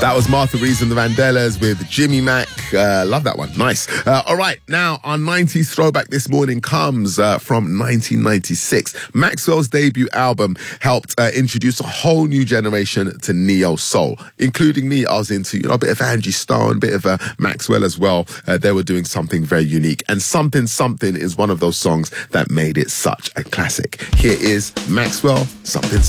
That was Martha Reeves and the Vandellas with Jimmy Mack. Love that one. Nice. All right. Now, our 90s throwback this morning comes from 1996. Maxwell's debut album helped introduce a whole new generation to neo soul, including me. I was into, a bit of Angie Stone, a bit of Maxwell as well. They were doing something very unique. And Something Something is one of those songs that made it such a classic. Here is Maxwell, Something Something.